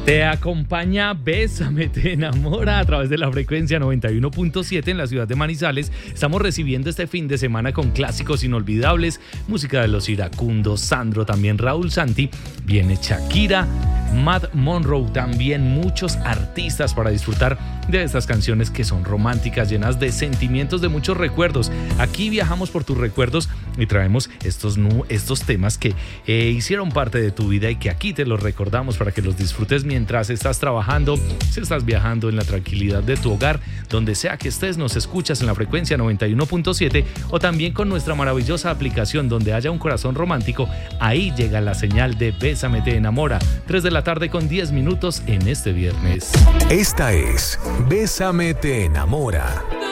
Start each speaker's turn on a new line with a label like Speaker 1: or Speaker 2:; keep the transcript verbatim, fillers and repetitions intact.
Speaker 1: Te acompaña Bésame, te enamora a través de la frecuencia noventa y uno punto siete en la ciudad de Manizales. Estamos recibiendo este fin de semana con clásicos inolvidables, música de los iracundos, Sandro, también Raúl Santi, viene Shakira, Matt Monroe, también muchos artistas para disfrutar de estas canciones que son románticas, llenas de sentimientos, de muchos recuerdos. Aquí viajamos por tus recuerdos y traemos estos, estos temas que eh, hicieron parte de tu vida y que aquí te los recordamos para que los disfrutes mientras estás trabajando, si estás viajando en la tranquilidad de tu hogar, donde sea que estés, nos escuchas en la frecuencia noventa y uno punto siete o también con nuestra maravillosa aplicación donde haya un corazón romántico. Ahí llega la señal de Bésame, te enamora. tres de la tarde con diez minutos en este viernes.
Speaker 2: Esta es Bésame, te enamora.